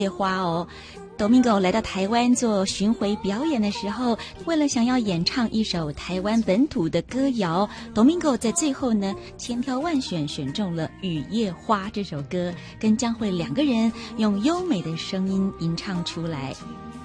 花哦。Domingo 来到台湾做巡回表演的时候，为了想要演唱一首台湾本土的歌谣， Domingo 在最后呢千挑万选选中了《雨夜花》这首歌，跟江蕙两个人用优美的声音吟唱出来。